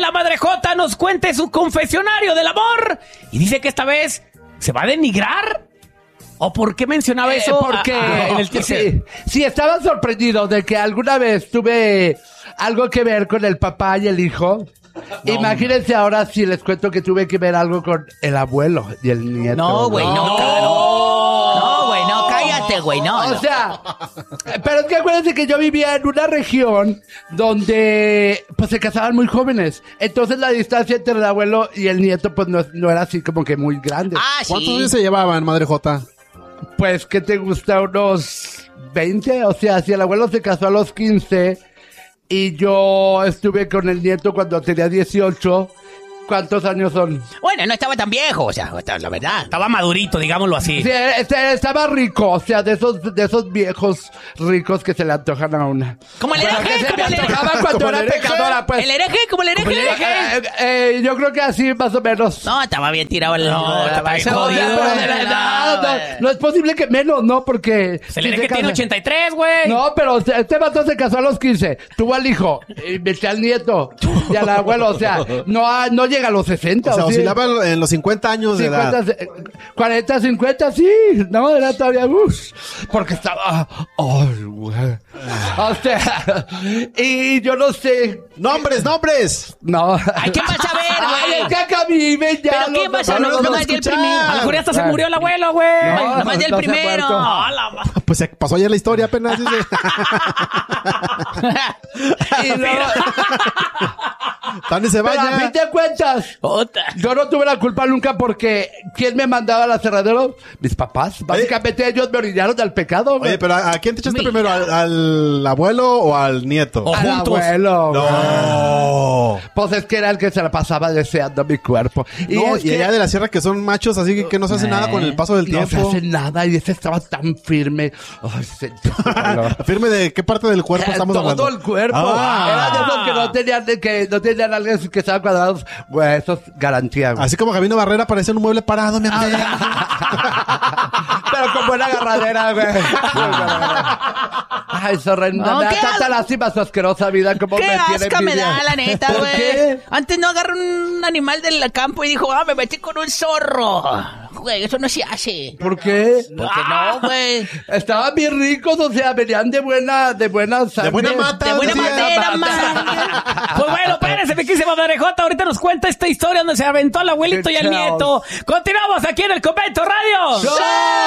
la Madre Jota nos cuente su confesionario del amor. Y dice que esta vez se va a denigrar. ¿O por qué mencionaba eso? Porque en el teaser. sí, estaba sorprendido de que alguna vez tuve algo que ver con el papá y el hijo. No. Imagínense ahora si les cuento que tuve que ver algo con el abuelo y el nieto. No, güey, no, güey, no, cállate, güey, no. O sea, pero es que acuérdense que yo vivía en una región donde pues se casaban muy jóvenes. Entonces la distancia entre el abuelo y el nieto pues no era así como que muy grande. Ah, sí. ¿Cuántos años se llevaban, Madre Jota? Pues, ¿qué te gusta? Unos 20. O sea, si el abuelo se casó a los 15 y yo estuve con el nieto cuando tenía 18, ¿cuántos años son? Bueno, no estaba tan viejo, o sea, la verdad. Estaba madurito, digámoslo así. Sí, estaba rico, o sea, de esos viejos ricos que se le antojan a una. Como el hereje, que se como me el antojaba hereje. cuando era pecadora, pues. El hereje, como el hereje. Yo creo que así, más o menos. No, estaba bien tirado el... No, estaba bien jodido. No es posible que menos, ¿no? Porque... El hereje tiene 83, güey. No, pero este vato se casó a los 15. Tuvo al hijo, y metí al nieto y al abuelo. O sea, no llega a los 60. O sea, ¿sí? oscilaba en los 50 años de edad. 40, 50, sí. No, era todavía... porque estaba... Ay, güey. O sea... Y yo no sé... ¡Nombres! No. Ay, ¿qué vas a ver, Ay, güey? es que acá viven ya... ¿Pero qué vas a ver? no, Nomás di el escuchar. primero. A lo mejor hasta se murió el abuelo, güey. No, Nomás di el no se ha primero. muerto. No, la ma- Pues se pasó ayer la historia apenas. Dice. Y luego... Tani se Pero a vaya. fin de cuentas... Otra. Yo no tuve la culpa nunca porque ¿quién me mandaba al aserradero? Mis papás. Básicamente ellos me orillaron del pecado, güey. Oye, pero ¿a quién te echaste Mira. primero? ¿Al abuelo o al nieto? O Al juntos. abuelo. güey. No. Pues es que era el que se la pasaba deseando mi cuerpo. No, es y que allá de la sierra que son machos, así que no se hace nada con el paso del no tiempo. se hace nada y ese estaba tan firme. Ay, ¿Firme de qué parte del cuerpo estamos todo hablando? el cuerpo. Ah. Era de esos que no tenían algo que estaban cuadrados. Güey, eso es garantía, güey. Así como Gabino Barrera parecía un mueble parado, mi amor. Pero con buena agarradera, güey. Ay, Sorrenta, No, me da qué tanta asco. lástima su asquerosa vida como Qué me tiene asca me envidia. da, la neta, ¿Por güey. qué? Antes no agarró un animal del campo y dijo, me metí con un zorro. Güey, eso no se hace. ¿Por qué? Porque no, güey. Estaban bien ricos, o sea, venían de buena sangre. buena mata. De buena decía. madera, man. Pues bueno, espérense, mi quísima Madre Jota. Ahorita nos cuenta esta historia donde se aventó al abuelito y al Chao. nieto. Continuamos aquí en el Convento Radio. ¡Show!